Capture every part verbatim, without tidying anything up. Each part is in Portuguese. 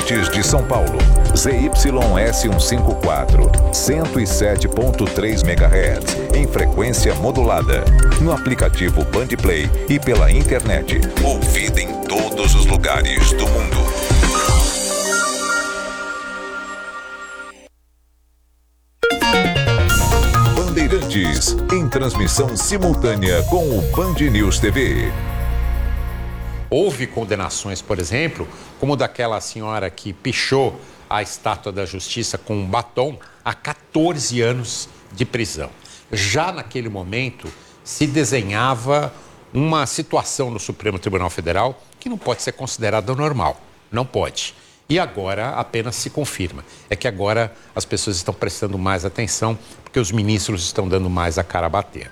Bandeirantes de São Paulo, Z Y S cento e cinquenta e quatro, cento e sete ponto três megahertz, em frequência modulada, no aplicativo Bandplay e pela internet. Ouvida em todos os lugares do mundo. Bandeirantes, em transmissão simultânea com o Band News T V. Houve condenações, por exemplo, como daquela senhora que pichou a Estátua da Justiça com um batom a quatorze anos de prisão. Já naquele momento se desenhava uma situação no Supremo Tribunal Federal que não pode ser considerada normal, não pode. E agora apenas se confirma. É que agora as pessoas estão prestando mais atenção porque os ministros estão dando mais a cara a bater.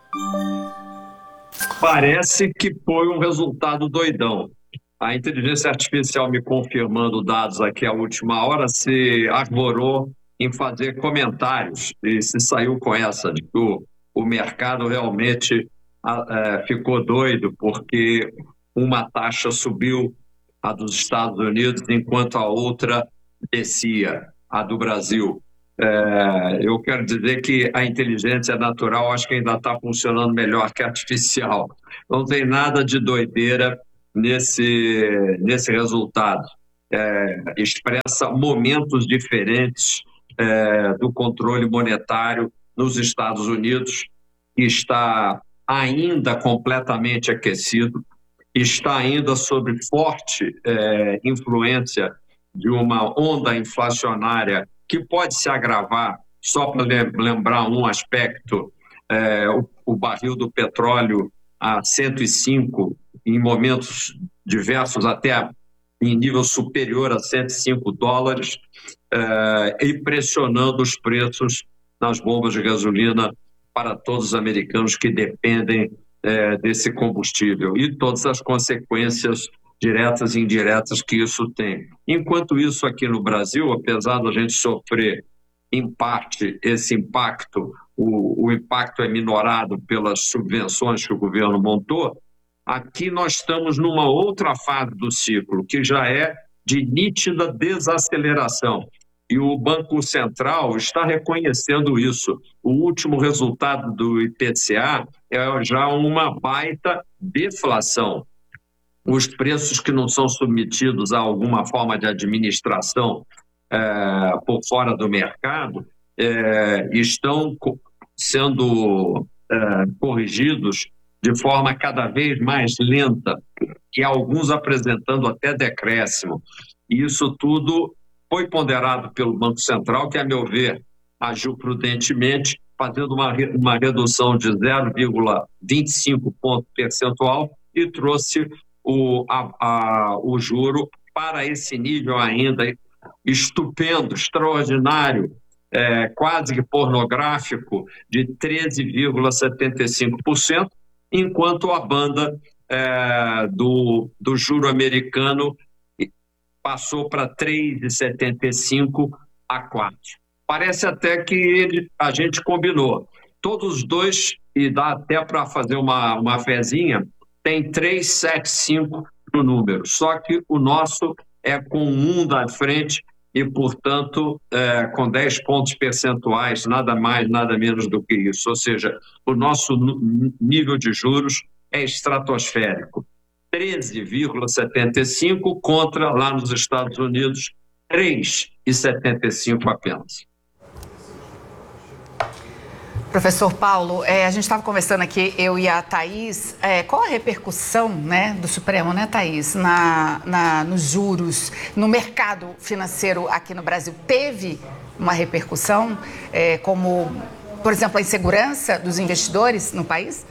Parece que foi um resultado doidão. A inteligência artificial me confirmando dados aqui à última hora se arvorou em fazer comentários e se saiu com essa de que o, o mercado realmente é, ficou doido porque uma taxa subiu, a dos Estados Unidos, enquanto a outra descia, a do Brasil. É, eu quero dizer que a inteligência natural acho que ainda está funcionando melhor que a artificial. Não tem nada de doideira nesse, nesse resultado. É, expressa momentos diferentes é, do controle monetário nos Estados Unidos, que está ainda completamente aquecido, está ainda sob forte é, influência de uma onda inflacionária que pode se agravar. Só para lembrar um aspecto, é, o, o barril do petróleo a cento e cinco, em momentos diversos até em nível superior a cento e cinco dólares, é, e pressionando os preços nas bombas de gasolina para todos os americanos que dependem é, desse combustível e todas as consequências diretas e indiretas que isso tem. Enquanto isso, aqui no Brasil, apesar da gente sofrer, em parte, esse impacto, o, o impacto é minorado pelas subvenções que o governo montou, aqui nós estamos numa outra fase do ciclo, que já é de nítida desaceleração. E o Banco Central está reconhecendo isso. O último resultado do I P C A é já uma baita deflação. Os preços que não são submetidos a alguma forma de administração é, por fora do mercado é, estão sendo é, corrigidos de forma cada vez mais lenta, e alguns apresentando até decréscimo. E isso tudo foi ponderado pelo Banco Central, que, a meu ver, agiu prudentemente, fazendo uma, uma redução de zero vírgula vinte e cinco ponto percentual e trouxe O, a, a, o juro para esse nível ainda estupendo, extraordinário, é, quase que pornográfico, de treze vírgula setenta e cinco por cento, enquanto a banda é, do, do juro americano passou para três vírgula setenta e cinco por cento a quatro por cento. Parece até que ele, a gente combinou. Todos os dois, e dá até para fazer uma, uma fezinha, tem três vírgula setenta e cinco no número, só que o nosso é com um da frente e, portanto, é, com dez pontos percentuais, nada mais, nada menos do que isso. Ou seja, o nosso nível de juros é estratosférico. treze vírgula setenta e cinco contra, lá nos Estados Unidos, três vírgula setenta e cinco apenas. Professor Paulo, é, a gente estava conversando aqui, eu e a Thaís, é, qual a repercussão, né, do Supremo, né, Thaís, na, na, nos juros, no mercado financeiro aqui no Brasil? Teve uma repercussão, é, como, por exemplo, a insegurança dos investidores no país?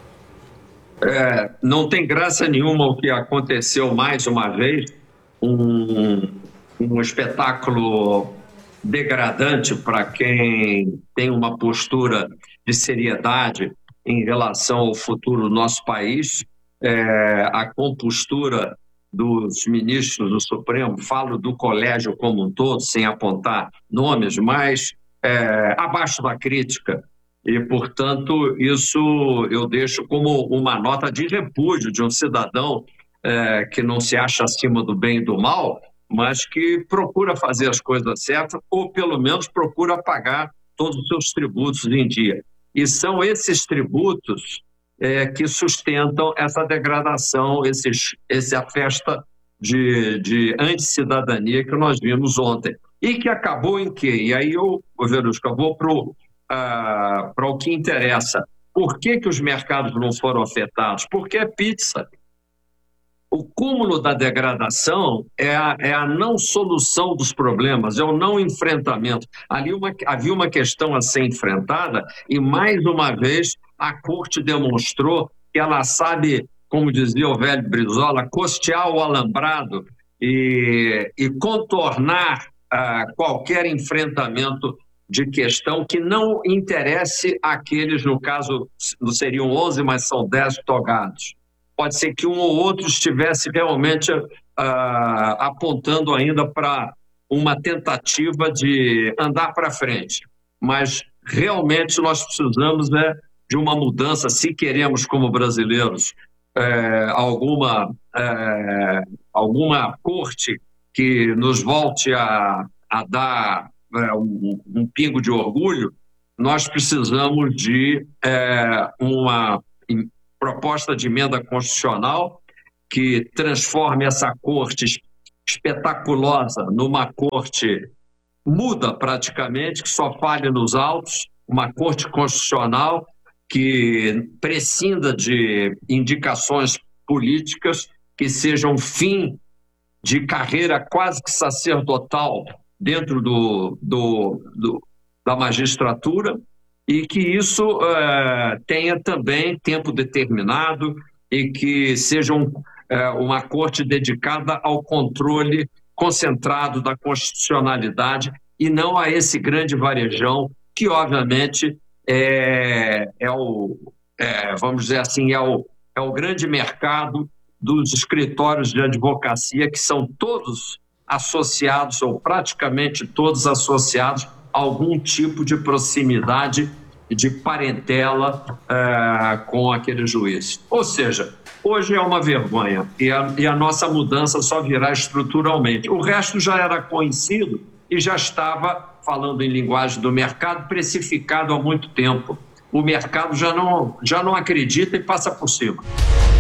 É, não tem graça nenhuma o que aconteceu mais uma vez, um, um espetáculo degradante para quem tem uma postura de seriedade em relação ao futuro do nosso país. É, a compostura dos ministros do Supremo, falo do colégio como um todo, sem apontar nomes, mas é, abaixo da crítica. E, portanto, isso eu deixo como uma nota de repúdio de um cidadão é, que não se acha acima do bem e do mal, mas que procura fazer as coisas certas ou, pelo menos, procura pagar todos os seus tributos em dia. E são esses tributos é, que sustentam essa degradação, esses, essa festa de, de anticidadania que nós vimos ontem. E que acabou em quê? E aí eu, Verusca, vou para o uh, o que interessa. Por que, que os mercados não foram afetados? Porque é pizza. O cúmulo da degradação é a, é a não solução dos problemas, é o não enfrentamento. Ali uma, havia uma questão a ser enfrentada e, mais uma vez, a Corte demonstrou que ela sabe, como dizia o velho Brizola, costear o alambrado e, e contornar uh, qualquer enfrentamento de questão que não interesse àqueles, no caso, não seriam onze, mas são dez togados. Pode ser que um ou outro estivesse realmente uh, apontando ainda para uma tentativa de andar para frente. Mas realmente nós precisamos, né, de uma mudança, se queremos, como brasileiros, é, alguma, é, alguma corte que nos volte a, a dar é, um, um pingo de orgulho, nós precisamos de é, uma proposta de emenda constitucional que transforme essa corte espetaculosa numa corte muda praticamente, que só fale nos autos, uma corte constitucional que prescinda de indicações políticas, que sejam fim de carreira quase que sacerdotal dentro do, do, do, da magistratura, e que isso uh, tenha também tempo determinado e que seja um, uh, uma corte dedicada ao controle concentrado da constitucionalidade e não a esse grande varejão que, obviamente, é, é o, é, vamos dizer assim, é o, é o grande mercado dos escritórios de advocacia, que são todos associados, ou praticamente todos associados, algum tipo de proximidade e de parentela uh, com aquele juiz. Ou seja, hoje é uma vergonha e a, e a nossa mudança só virá estruturalmente. O resto já era conhecido e já estava, falando em linguagem do mercado, precificado há muito tempo. O mercado já não, já não acredita e passa por cima.